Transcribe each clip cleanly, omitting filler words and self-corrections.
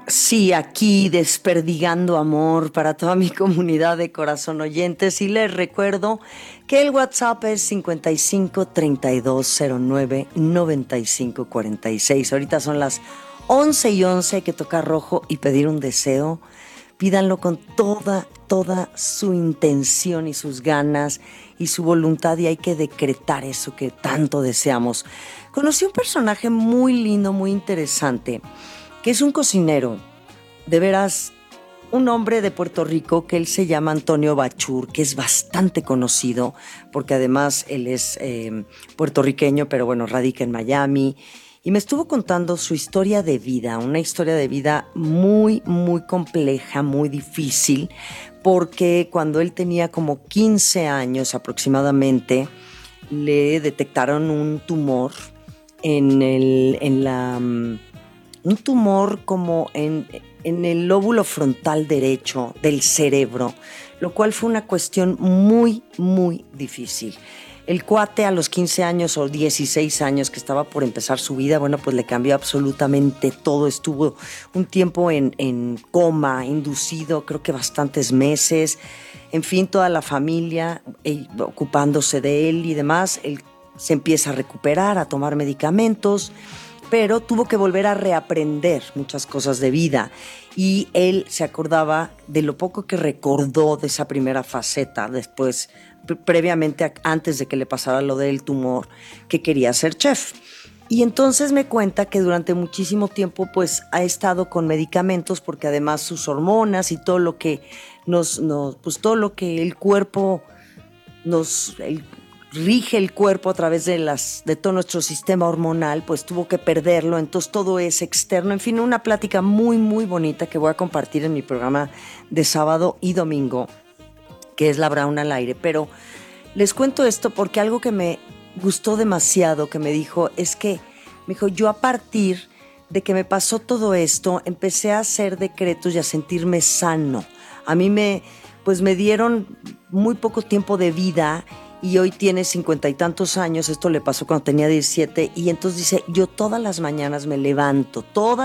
Sí, aquí desperdigando amor para toda mi comunidad de corazón oyentes y les recuerdo que el WhatsApp es 55 3209 9546. Ahorita son las 11:11, hay que tocar rojo y pedir un deseo. Pídanlo con toda su intención y sus ganas y su voluntad y hay que decretar eso que tanto deseamos. Conocí un personaje muy lindo, muy interesante, que es un cocinero, de veras, un hombre de Puerto Rico que él se llama Antonio Bachur, que es bastante conocido, porque además él es puertorriqueño, pero bueno, radica en Miami. Y me estuvo contando su historia de vida, una historia de vida muy compleja, muy difícil, porque cuando él tenía como 15 años aproximadamente, le detectaron un tumor un tumor como en el lóbulo frontal derecho del cerebro, lo cual fue una cuestión muy difícil. El cuate a los 15 años o 16 años que estaba por empezar su vida, bueno, pues le cambió absolutamente todo. Estuvo un tiempo en coma, inducido, creo que bastantes meses. En fin, toda la familia ocupándose de él y demás. Él se empieza a recuperar, a tomar medicamentos, pero tuvo que volver a reaprender muchas cosas de vida y él se acordaba de lo poco que recordó de esa primera faceta después, previamente, antes de que le pasara lo del tumor, que quería ser chef. Y entonces me cuenta que durante muchísimo tiempo pues ha estado con medicamentos porque además sus hormonas y todo lo que pues todo lo que el cuerpo rige el cuerpo a través de todo nuestro sistema hormonal, pues tuvo que perderlo, entonces todo es externo. En fin, una plática muy bonita que voy a compartir en mi programa de sábado y domingo, que es La Brown al aire. Pero les cuento esto porque algo que me gustó demasiado que me dijo es que, me dijo, yo a partir de que me pasó todo esto, empecé a hacer decretos y a sentirme sano. A mí pues me dieron muy poco tiempo de vida y hoy tiene 50 y tantos años, esto le pasó cuando tenía 17, y entonces dice, yo todas las mañanas me levanto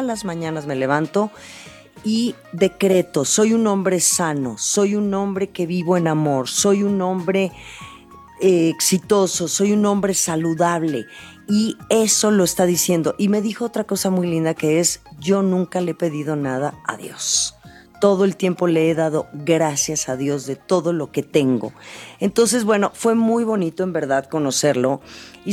y decreto, soy un hombre sano, soy un hombre que vivo en amor, soy un hombre exitoso, soy un hombre saludable. Y eso lo está diciendo. Y me dijo otra cosa muy linda que es, yo nunca le he pedido nada a Dios. Todo el tiempo le he dado gracias a Dios de todo lo que tengo. Entonces, bueno, fue muy bonito en verdad conocerlo. Y